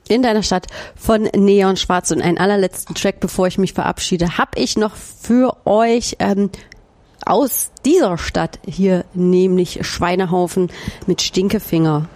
in deiner Stadt von Neon Schwarz. Und einen allerletzten Track, bevor ich mich verabschiede, habe ich noch für euch aus dieser Stadt hier, nämlich Schweinehaufen mit Stinkefinger.